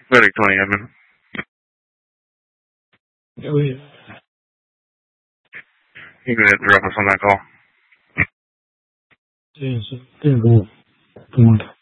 Very 20, I mean. Oh, yeah. You can drop us on that call. Yes, sir.